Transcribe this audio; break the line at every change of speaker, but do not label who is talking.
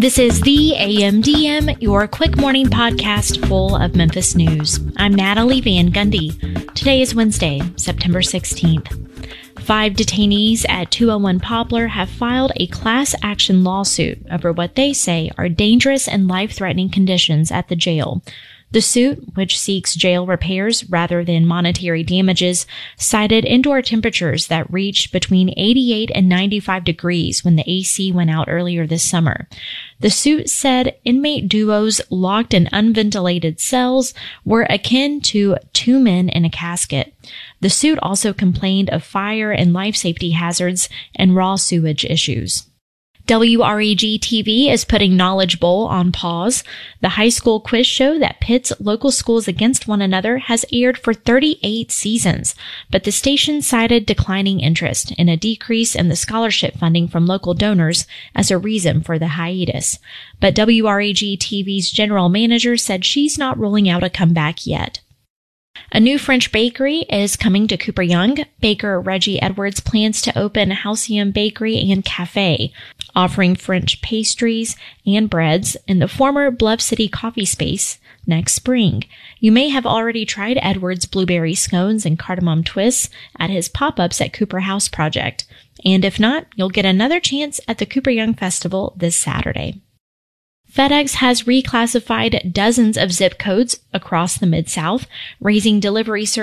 This is the AMDM, your quick morning podcast full of Memphis news. I'm Natalie Van Gundy. Today is Wednesday, September 16th. 5 detainees at 201 Poplar have filed a class action lawsuit over what they say are dangerous and life-threatening conditions at the jail. The suit, which seeks jail repairs rather than monetary damages, cited indoor temperatures that reached between 88 and 95 degrees when the AC went out earlier this summer. The suit said inmate duos locked in unventilated cells were akin to 2 men in a casket. The suit also complained of fire and life safety hazards and raw sewage issues. WREG-TV is putting Knowledge Bowl on pause. The high school quiz show that pits local schools against one another has aired for 38 seasons, but the station cited declining interest and a decrease in the scholarship funding from local donors as a reason for the hiatus. But WREG-TV's general manager said she's not ruling out a comeback yet. A new French bakery is coming to Cooper Young. Baker Reggie Edwards plans to open Halcyon Bakery and Cafe, offering French pastries and breads in the former Bluff City coffee space next spring. You may have already tried Edwards' blueberry scones and cardamom twists at his pop-ups at Cooper House Project. And if not, you'll get another chance at the Cooper Young Festival this Saturday. FedEx has reclassified dozens of zip codes across the Mid-South, raising delivery service